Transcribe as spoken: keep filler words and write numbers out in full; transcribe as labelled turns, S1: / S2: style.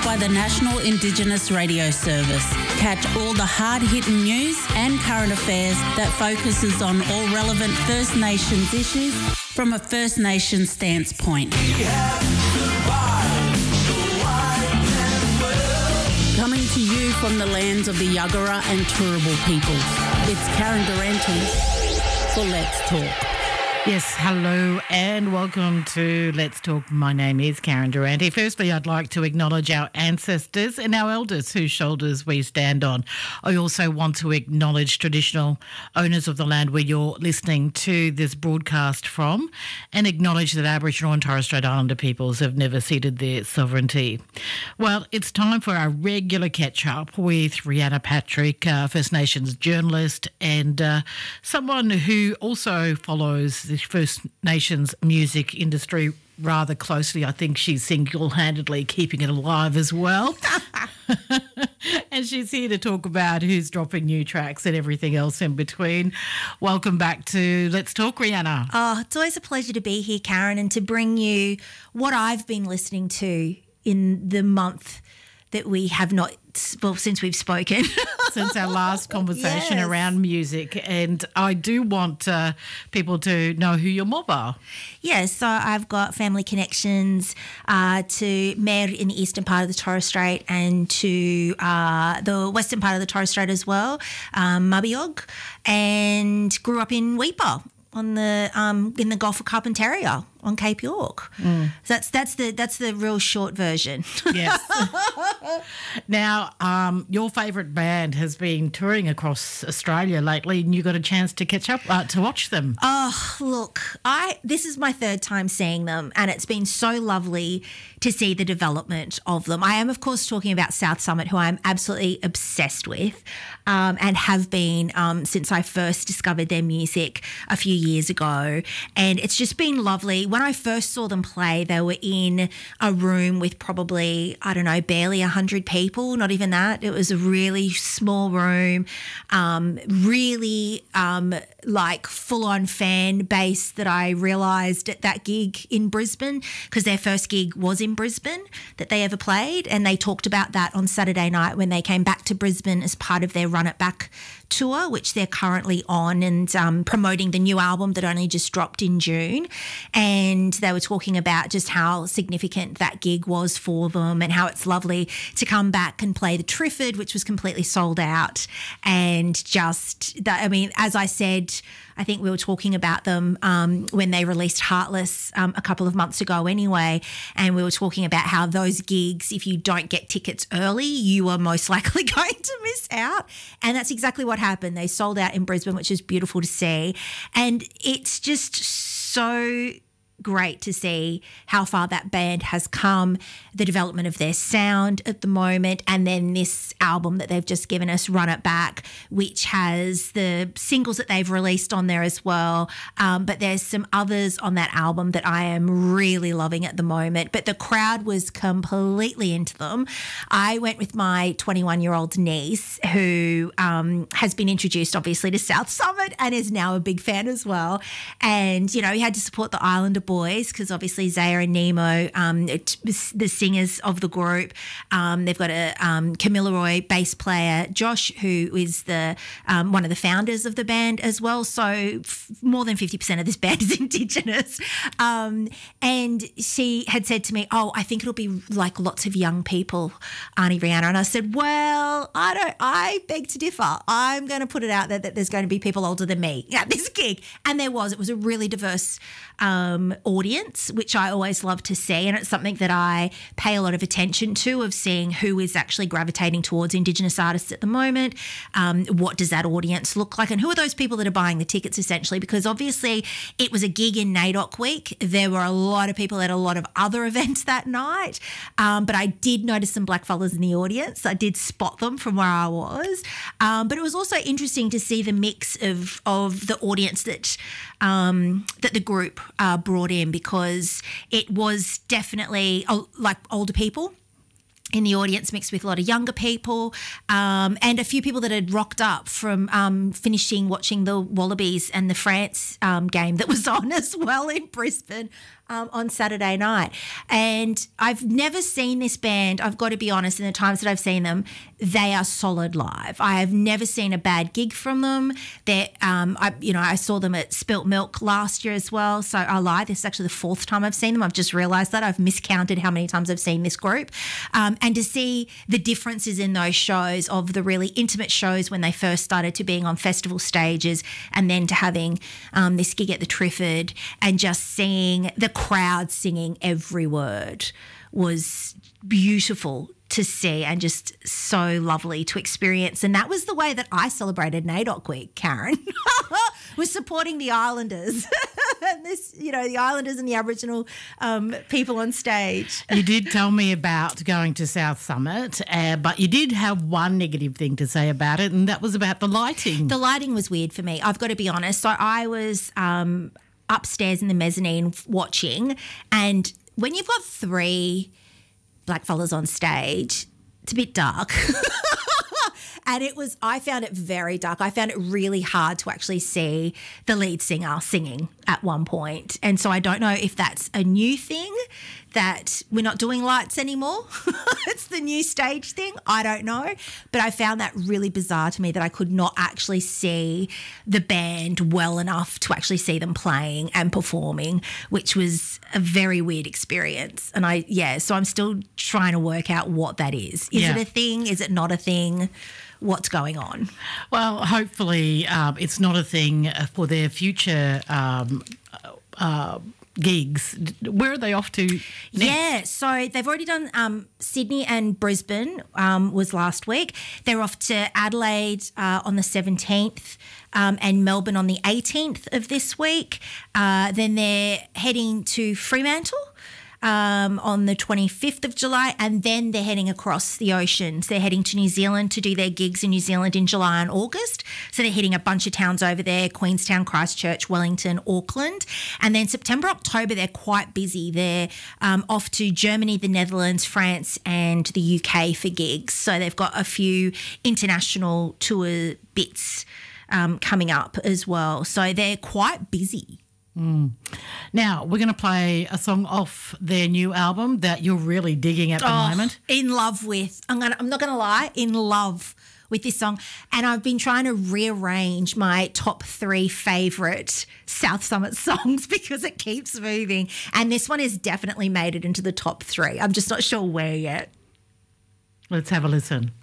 S1: by the National Indigenous Radio Service. Catch all the hard-hitting news and current affairs that focuses on all relevant First Nations issues from a First Nations stance point. Coming to you from the lands of the Yuggera and Turrbal peoples, it's Karen Durante for Let's Talk.
S2: Yes, hello and welcome to Let's Talk. My name is Karen Durante. Firstly, I'd like to acknowledge our ancestors and our elders whose shoulders we stand on. I also want to acknowledge traditional owners of the land where you're listening to this broadcast from, and acknowledge that Aboriginal and Torres Strait Islander peoples have never ceded their sovereignty. Well, it's time for our regular catch-up with Rhianna Patrick, uh, First Nations journalist and uh, someone who also follows the First Nations music industry rather closely. I think she's single-handedly keeping it alive as well. And she's here to talk about who's dropping new tracks and everything else in between. Welcome back to Let's Talk, Rhianna.
S3: Oh, it's always a pleasure to be here, Karen, and to bring you what I've been listening to in the month that we have not, well, since we've spoken.
S2: Since our last conversation
S3: Yes.
S2: around music. And I do want uh, people to know who your mob are.
S3: Yes, so I've got family connections uh, to Mer in the eastern part of the Torres Strait and to uh, the western part of the Torres Strait as well, um, Mabiog, and grew up in Weipa on the um, in the Gulf of Carpentaria on Cape York. Mm. So that's that's the that's the real short version.
S2: Yes. Now, um, your favourite band has been touring across Australia lately, and you got a chance to catch up uh, to watch them.
S3: Oh, look, I this is my third time seeing them, and it's been so lovely to see the development of them. I am, of course, talking about South Summit, who I'm absolutely obsessed with, um, and have been um, since I first discovered their music a few years ago. And it's just been lovely. When I first saw them play, they were in a room with probably, I don't know, barely one hundred people, not even that. It was a really small room, um, really um, like full-on fan base that I realised at that gig in Brisbane, because their first gig was in Brisbane that they ever played, and they talked about that on Saturday night when they came back to Brisbane as part of their Run It Back tour, which they're currently on, and um, promoting the new album that only just dropped in June. And they were talking about just how significant that gig was for them, and how it's lovely to come back and play the Triffid, which was completely sold out. And just that, I mean, as I said, I think we were talking about them um, when they released Heartless um, a couple of months ago anyway, and we were talking about how those gigs, if you don't get tickets early, you are most likely going to miss out. And that's exactly what happened. They sold out in Brisbane, which is beautiful to see. And it's just so great to see how far that band has come, the development of their sound at the moment, and then this album that they've just given us, Run It Back, which has the singles that they've released on there as well. Um, but there's some others on that album that I am really loving at the moment. But the crowd was completely into them. I went with my twenty-one-year-old niece, who um, has been introduced, obviously, to South Summit and is now a big fan as well. And, you know, we had to support the Islander boys, because obviously Zaya and Nemo, um, the singers of the group, um, they've got a um, Camilla Roy bass player, Josh, who is the um, one of the founders of the band as well. So f- more than fifty percent of this band is Indigenous. Um, and she had said to me, oh, I think it'll be like lots of young people, Auntie Rhianna. And I said, well, I don't, I beg to differ. I'm going to put it out there that there's going to be people older than me at this gig. And there was. It was a really diverse um, audience, which I always love to see, and it's something that I pay a lot of attention to, of seeing who is actually gravitating towards Indigenous artists at the moment. Um, what does that audience look like, and who are those people that are buying the tickets, essentially? Because obviously it was a gig in NAIDOC week. There were a lot of people at a lot of other events that night, um, but I did notice some blackfellas in the audience. I did spot them from where I was, um, but it was also interesting to see the mix of of the audience that um, that the group uh, brought in, because it was definitely uh, like older people in the audience mixed with a lot of younger people, um, and a few people that had rocked up from um, finishing watching the Wallabies and the France um, game that was on as well in Brisbane. um, on Saturday night. And I've never seen this band, I've got to be honest, in the times that I've seen them, they are solid live. I have never seen a bad gig from them. They're, um, I, you know, I saw them at Spilt Milk last year as well. So I lie, this is actually the fourth time I've seen them. I've just realised that. I've miscounted how many times I've seen this group. Um, and to see the differences in those shows, of the really intimate shows when they first started, to being on festival stages, and then to having um, this gig at the Trifford, and just seeing the crowd singing every word was beautiful to see, and just so lovely to experience. And that was the way that I celebrated NAIDOC Week, Karen, was supporting the Islanders. And this, you know, the Islanders and the Aboriginal um, people on stage.
S2: You did tell me about going to South Summit, uh, but you did have one negative thing to say about it, and that was about the lighting.
S3: The lighting was weird for me, I've got to be honest. So I was um, upstairs in the mezzanine watching, and when you've got three blackfellas on stage, it's a bit dark. And it was, I found it very dark. I found it really hard to actually see the lead singer singing at one point. And so I don't know if that's a new thing, that we're not doing lights anymore. It's the new stage thing. I don't know. But I found that really bizarre to me, that I could not actually see the band well enough to actually see them playing and performing, which was a very weird experience. And I, yeah, so I'm still trying to work out what that is. Is
S2: Yeah.
S3: it a thing? Is it not a thing? What's going on?
S2: Well, hopefully um, it's not a thing for their future um, uh, gigs. Where are they off to next?
S3: Yeah, so they've already done um, Sydney and Brisbane um, was last week. They're off to Adelaide uh, on the seventeenth um, and Melbourne on the eighteenth of this week. Uh, then they're heading to Fremantle Um, on the twenty-fifth of July, and then they're heading across the oceans. They're heading to New Zealand to do their gigs in New Zealand in July and August. So they're hitting a bunch of towns over there: Queenstown, Christchurch, Wellington, Auckland. And then September, October, they're quite busy. They're um, off to Germany, the Netherlands, France and the U K for gigs. So they've got a few international tour bits um, coming up as well. So they're quite busy.
S2: Mm. Now, we're going to play a song off their new album that you're really digging at the
S3: Oh,
S2: moment.
S3: in love with. I'm gonna. I'm not going to lie. In love with this song, and I've been trying to rearrange my top three favourite South Summit songs because it keeps moving, and this one has definitely made it into the top three. I'm just not sure where yet.
S2: Let's have a listen.